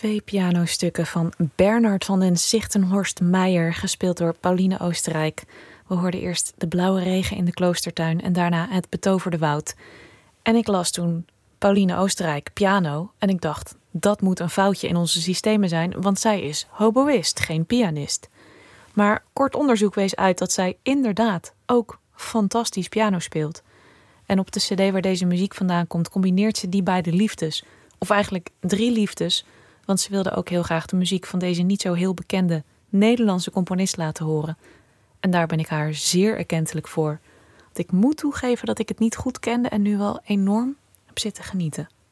2 pianostukken van Bernard van den Sichtenhorst-Meyer, gespeeld door Pauline Oostenrijk. We hoorden eerst De blauwe regen in de kloostertuin en daarna Het betoverde woud. En ik las toen Pauline Oostenrijk, piano, en ik dacht, dat moet een foutje in onze systemen zijn, want zij is hoboïst, geen pianist. Maar kort onderzoek wees uit dat zij inderdaad ook fantastisch piano speelt. En op de cd waar deze muziek vandaan komt, combineert ze die beide liefdes. Of eigenlijk 3 liefdes, want ze wilde ook heel graag de muziek van deze niet zo heel bekende Nederlandse componist laten horen. En daar ben ik haar zeer erkentelijk voor. Want ik moet toegeven dat ik het niet goed kende en nu wel enorm heb zitten genieten.